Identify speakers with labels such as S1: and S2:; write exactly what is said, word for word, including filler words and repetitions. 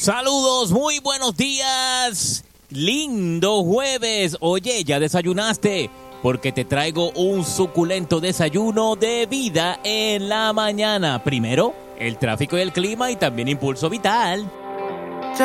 S1: Saludos, muy buenos días. Lindo jueves. Oye, ¿ya desayunaste? Porque te traigo un suculento desayuno de vida en la mañana. Primero, el tráfico y el clima y también Impulso Vital.